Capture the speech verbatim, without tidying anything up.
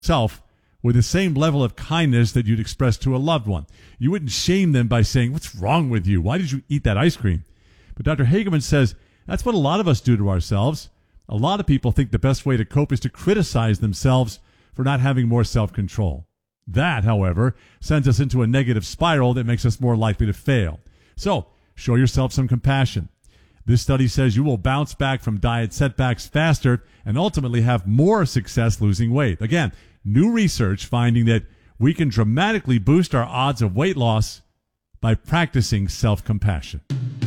yourself with the same level of kindness that you'd express to a loved one. You wouldn't shame them by saying, "What's wrong with you? Why did you eat that ice cream?" But Doctor Hagerman says that's what a lot of us do to ourselves. A lot of people think the best way to cope is to criticize themselves for not having more self-control. That, however, sends us into a negative spiral that makes us more likely to fail. So, show yourself some compassion. This study says you will bounce back from diet setbacks faster and ultimately have more success losing weight. Again, new research finding that we can dramatically boost our odds of weight loss by practicing self-compassion.